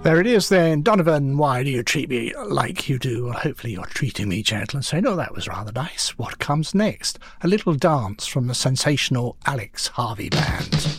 There it is then. Donovan, why do you treat me like you do? Well, hopefully you're treating me gentle and saying, oh, that was rather nice. What comes next? A little dance from the sensational Alex Harvey Band.